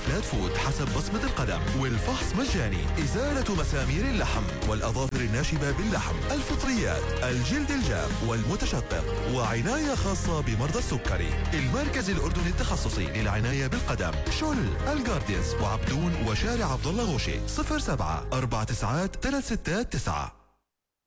فلات فود حسب بصمة القدم، والفحص مجاني. إزالة مسامير اللحم والأظافر الناشبة باللحم، الفطريات، الجلد الجاف والمتشقق، وعناية خاصة بمرضى السكري. المركز الأردني التخصصي للعناية بالقدم، شل، الجارديانز وعبدون وشارع عبد الله غوشي. 07 49 369.